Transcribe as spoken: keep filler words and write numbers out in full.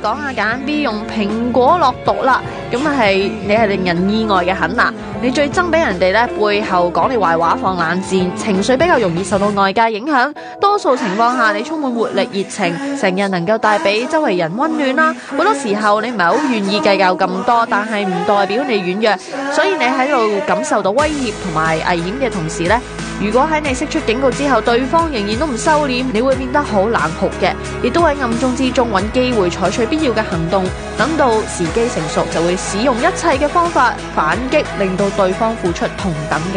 講下揀 B 用蘋果落毒啦，咁啊係你係令人意外嘅狠辣，你最憎俾人哋咧背後講你壞話放冷箭，情緒比較容易受到外界影響，多數情況下你充滿活力熱情，成日能夠帶俾周圍人溫暖啦。好多時候你唔係好願意計較咁多，但係唔代表你軟弱，所以你喺度感受到威脅同埋危險嘅同時呢，如果喺你釋出警告之後，對方仍然都唔收斂，你會變得好冷酷嘅，亦都喺暗中之中揾機會採取必要嘅行動，等到時機成熟就會使用一切嘅方法反擊，令到對方付出同等嘅